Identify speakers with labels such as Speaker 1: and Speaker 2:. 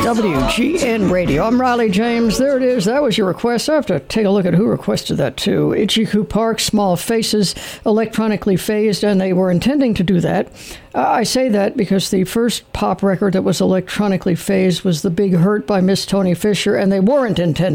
Speaker 1: WGN Radio. I'm Riley James. There it is. That was your request. I have to take a look at who requested that, too. Ichiku Park, Small Faces, electronically phased, and they were intending to do that. I say that because the first pop record that was electronically phased was The Big Hurt by Miss Toni Fisher, and they weren't intending